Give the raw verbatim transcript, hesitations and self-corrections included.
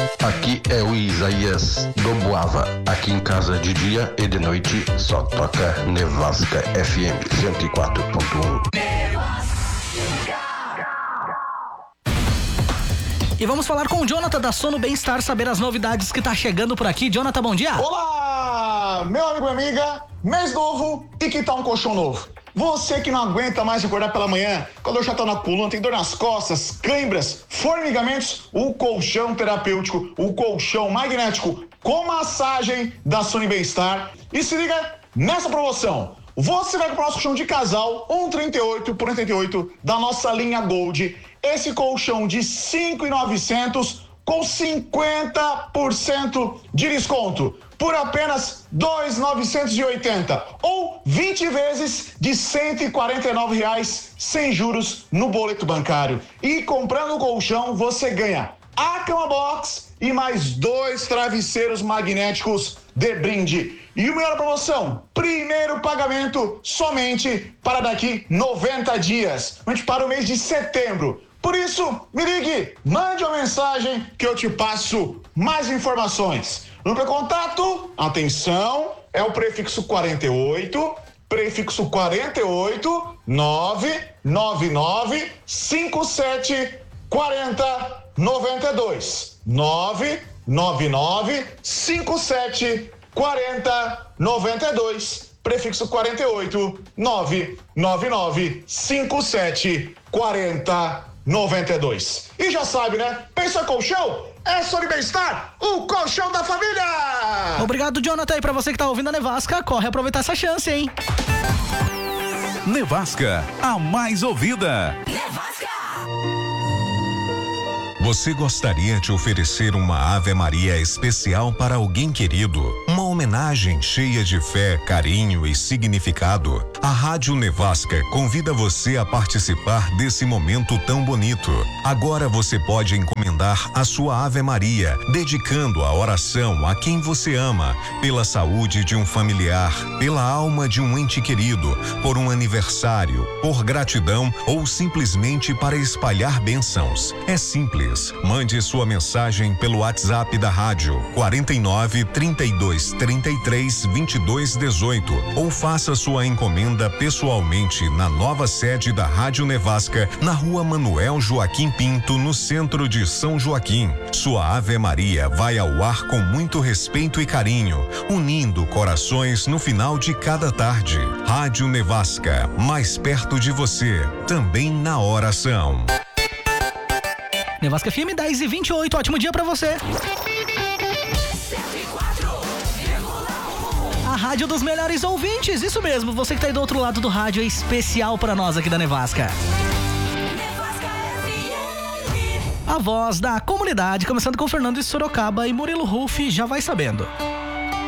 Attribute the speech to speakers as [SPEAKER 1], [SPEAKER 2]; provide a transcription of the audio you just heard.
[SPEAKER 1] Aqui é o Isaías do Boava. Aqui em casa de dia e de noite só toca Nevasca F M cento e quatro ponto um.
[SPEAKER 2] E vamos falar com o Jonathan da Sono Bem-Estar, saber as novidades que tá chegando por aqui. Jonathan, bom dia.
[SPEAKER 3] Olá, meu amigo e amiga, mês novo e que tal um colchão novo? Você que não aguenta mais acordar pela manhã, com a dor chata na coluna, tem dor nas costas, câimbras, formigamentos, o colchão terapêutico, o colchão magnético com massagem da Sono Bem-Estar. E se liga nessa promoção. Você vai comprar o nosso colchão de casal, um trinta e oito por oitenta e oito da nossa linha Gold. Esse colchão de cinco mil e novecentos com cinquenta por cento de desconto por apenas dois mil novecentos e oitenta ou vinte vezes de cento e quarenta e nove reais sem juros no boleto bancário. E comprando o colchão você ganha a cama box e mais dois travesseiros magnéticos de brinde. E o melhor promoção, primeiro pagamento somente para daqui noventa dias, somente para o mês de setembro. Por isso, me ligue, mande uma mensagem que eu te passo mais informações. Número de contato, atenção, é o prefixo quarenta e oito, prefixo quarenta e oito, nove nove nove cinco sete quatro zero nove dois. nove nove nove cinco sete quatro zero nove dois. Prefixo quarenta e oito, nove nove nove cinco sete quatro zero nove dois. E já sabe, né? Pensa em colchão? É Sono Bem-Estar, o colchão da família!
[SPEAKER 2] Obrigado, Jonathan. E pra você que tá ouvindo a Nevasca, corre aproveitar essa chance, hein?
[SPEAKER 4] Nevasca, a mais ouvida.
[SPEAKER 5] Nevasca!
[SPEAKER 4] Você gostaria de oferecer uma Ave Maria especial para alguém querido? Uma homenagem cheia de fé, carinho e significado? A Rádio Nevasca convida você a participar desse momento tão bonito. Agora você pode encomendar a sua Ave Maria, dedicando a oração a quem você ama, pela saúde de um familiar, pela alma de um ente querido, por um aniversário, por gratidão ou simplesmente para espalhar bênçãos. É simples. Mande sua mensagem pelo WhatsApp da rádio quarenta e nove, trinta e dois, trinta e três, vinte e dois, dezoito ou faça sua encomenda pessoalmente na nova sede da Rádio Nevasca, na Rua Manuel Joaquim Pinto, no centro de São Joaquim. Sua Ave Maria vai ao ar com muito respeito e carinho, unindo corações no final de cada tarde. Rádio Nevasca, mais perto de você, também na oração.
[SPEAKER 2] Nevasca F M dez e vinte e oito, ótimo dia pra você. A rádio dos melhores ouvintes, isso mesmo, você que tá aí do outro lado do rádio é especial pra nós aqui da Nevasca. A voz da comunidade, começando com Fernando de Sorocaba e Murilo Ruff, já vai sabendo.